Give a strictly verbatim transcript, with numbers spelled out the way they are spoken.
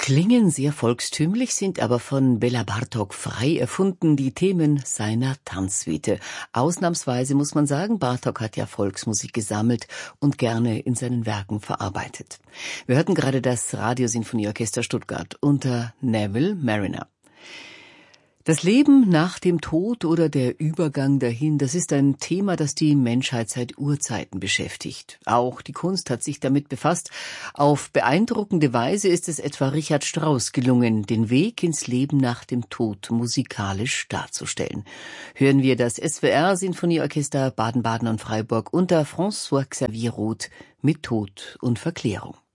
Klingen sehr volkstümlich, sind aber von Bela Bartok frei erfunden, die Themen seiner Tanzsuite. Ausnahmsweise muss man sagen, Bartok hat ja Volksmusik gesammelt und gerne in seinen Werken verarbeitet. Wir hörten gerade das Radiosinfonieorchester Stuttgart unter Neville Marriner. Das Leben nach dem Tod oder der Übergang dahin, das ist ein Thema, das die Menschheit seit Urzeiten beschäftigt. Auch die Kunst hat sich damit befasst. Auf beeindruckende Weise ist es etwa Richard Strauss gelungen, den Weg ins Leben nach dem Tod musikalisch darzustellen. Hören wir das S W R-Sinfonieorchester Baden-Baden und Freiburg unter François Xavier Roth mit Tod und Verklärung.